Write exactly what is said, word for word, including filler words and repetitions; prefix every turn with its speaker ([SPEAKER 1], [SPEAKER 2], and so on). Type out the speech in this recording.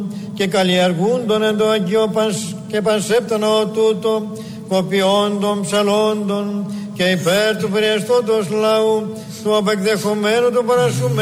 [SPEAKER 1] και καλλιεργούντον εν το Αγίο και Πανσέπτονο τούτο, κοπιόντων ψαλόντων και υπέρ του περιεστώτος λαού, του απεκδεχομένου του παρασουμένου